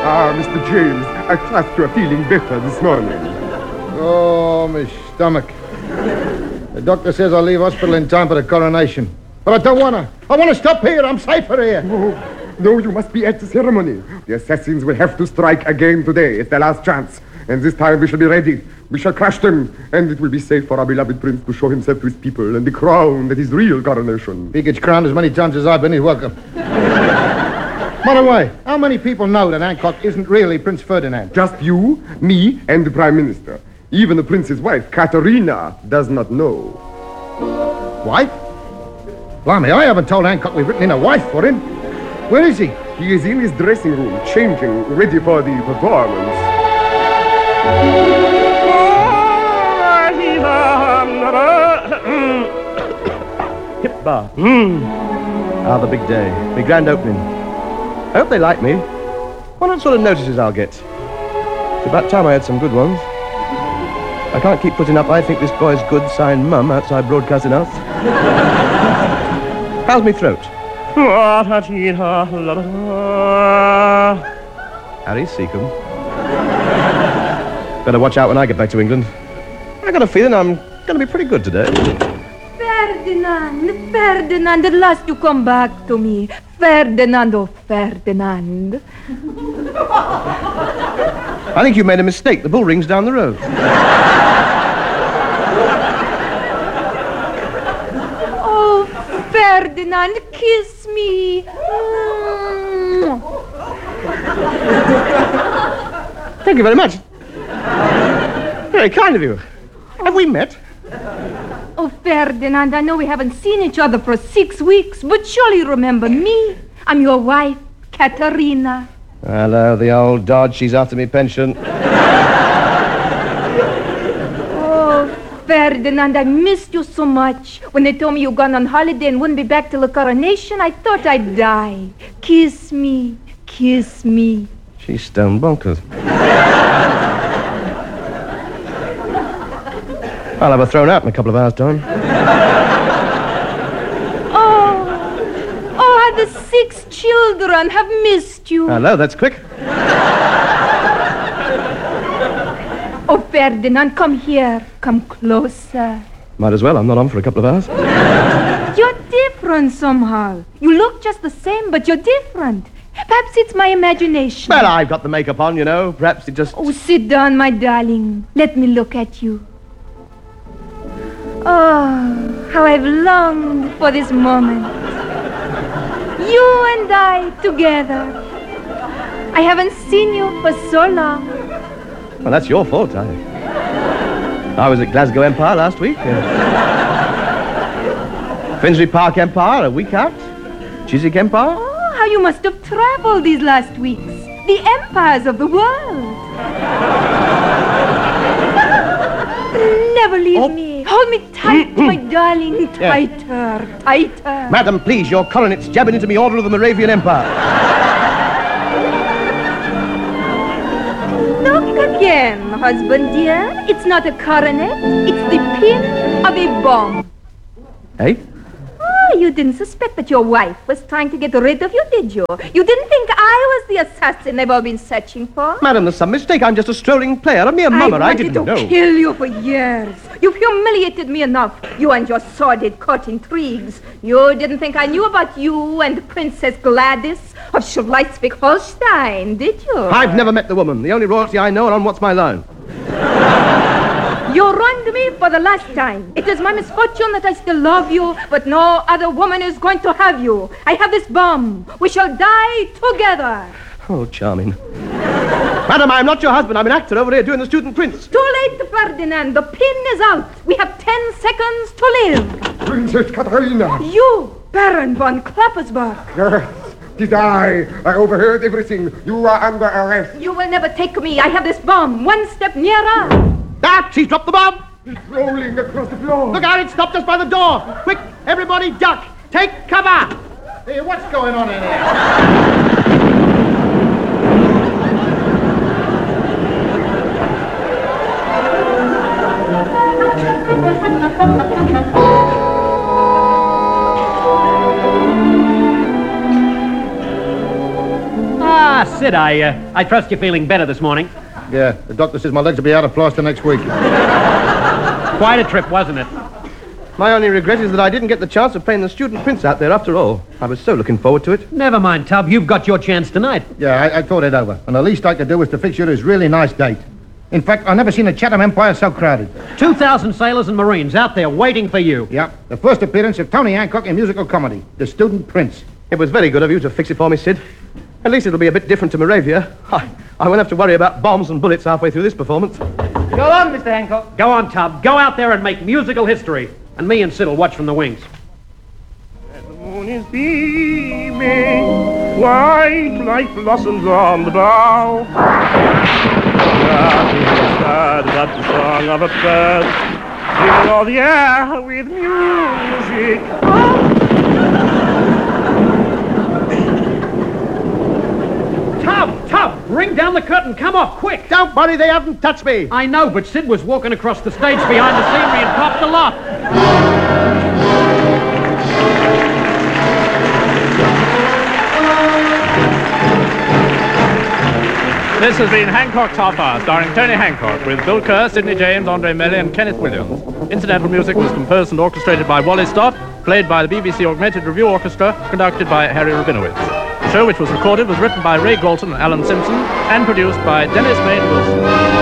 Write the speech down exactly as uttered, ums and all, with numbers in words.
Ah, Mister James, I trust you are feeling better this morning. Oh, my stomach. The doctor says I'll leave hospital in time for the coronation. But I don't want to. I want to stop here. I'm safer here. Oh, no, you must be at the ceremony. The assassins will have to strike again today. It's their last chance. And this time we shall be ready. We shall crush them. And it will be safe for our beloved prince to show himself to his people and be crowned at his real coronation. He gets crowned as many times as I've been. He's welcome. By the way, how many people know that Hancock isn't really Prince Ferdinand? Just you, me, and the Prime Minister. Even the prince's wife, Katerina, does not know. Wife? Blimey, I haven't told Hancock we've written in a wife for him. Where is he? He is in his dressing room, changing, ready for the performance. Hip-bar. Mm. Ah, the big day. My grand opening. I hope they like me. What sort of notices I'll get? It's about time I had some good ones. I can't keep putting up, I think this boy's good, signed mum outside Broadcasting House. How's me throat? Harry Seacombe. Better watch out when I get back to England. I got a feeling I'm going to be pretty good today. Ferdinand, Ferdinand, at last you come back to me. Ferdinand, oh Ferdinand. I think you made a mistake. The bull ring's down the road. Oh, Ferdinand, kiss me. Mm. Thank you very much. Very kind of you. Have we met? Oh, Ferdinand, I know we haven't seen each other for six weeks, but surely you remember me. I'm your wife, Katerina. Hello, the old dodge. She's after me pension. Oh, Ferdinand, I missed you so much. When they told me you'd gone on holiday and wouldn't be back till the coronation, I thought I'd die. Kiss me, kiss me. She's stone bonkers. I'll have her thrown out in a couple of hours' time. Oh, oh, how the six children have missed you. Hello, that's quick. Oh, Ferdinand, come here. Come closer. Might as well. I'm not on for a couple of hours. You're different somehow. You look just the same, but you're different. Perhaps it's my imagination. Well, I've got the makeup on, you know. Perhaps it just... Oh, sit down, my darling. Let me look at you. Oh, how I've longed for this moment. You and I together. I haven't seen you for so long. Well, that's your fault. I, I was at Glasgow Empire last week. Uh, Finsbury Park Empire a week out. Chiswick Empire. Oh, how you must have traveled these last weeks. The empires of the world. Never leave Oh. me. Hold me tight, my darling. Tighter, tighter. Madam, please, your coronet's jabbing into me order of the Moravian Empire. Look again, husband dear. It's not a coronet. It's the pin of a bomb. Eh? Oh, you didn't suspect that your wife was trying to get rid of you, did you? You didn't think I was the assassin they've all been searching for? Madam, there's some mistake. I'm just a strolling player, a mere mummer. I, I didn't wanted know. to kill you for years. You've humiliated me enough. You and your sordid court intrigues. You didn't think I knew about you and Princess Gladys of Schleswig-Holstein, did you? I've never met the woman. The only royalty I know and on what's my line. You wronged me for the last time. It is my misfortune that I still love you, but no other woman is going to have you. I have this bomb. We shall die together. Oh, charming. Madam, I'm not your husband. I'm an actor over here doing the student prince. Too late, Ferdinand. The pin is out. We have ten seconds to live. Princess Katerina! You, Baron von Klappersbach. Yes, it is I. I overheard everything. You are under arrest. You will never take me. I have this bomb. One step nearer. Ah, she's dropped the bomb. It's rolling across the floor. Look out, it stopped us by the door. Quick, everybody duck. Take cover. Hey, what's going on in here? Ah, Ah, Sid, I, uh, I trust you're feeling better this morning. Yeah, the doctor says my legs will be out of plaster next week. Quite a trip, wasn't it? My only regret is that I didn't get the chance of playing the student prince out there after all. I was so looking forward to it. Never mind, Tub. You've got your chance tonight. Yeah, I, I thought it over. And the least I could do was to fix you this really nice date. In fact, I've never seen the Chatham Empire so crowded. Two thousand sailors and Marines out there waiting for you. Yeah, the first appearance of Tony Hancock in musical comedy, The Student Prince. It was very good of you to fix it for me, Sid. At least it'll be a bit different to Moravia. I, I won't have to worry about bombs and bullets halfway through this performance. Go on, Mister Hancock. Go on, Tub. Go out there and make musical history. And me and Sid will watch from the wings. The moon is beaming, white like blossoms on the bough. Sad is that the song of a bird, filling all the air with music. Tub, Tub, bring down the curtain. Come off, quick. Don't worry, they haven't touched me. I know, but Sid was walking across the stage behind the scenery and popped the lot. This has been Hancock Top Hour, starring Tony Hancock, with Bill Kerr, Sidney James, Andre Melly, and Kenneth Williams. Incidental music was composed and orchestrated by Wally Stott, played by the B B C Augmented Review Orchestra, conducted by Harry Rabinowitz. The show, which was recorded, was written by Ray Galton and Alan Simpson, and produced by Dennis Main Wilson.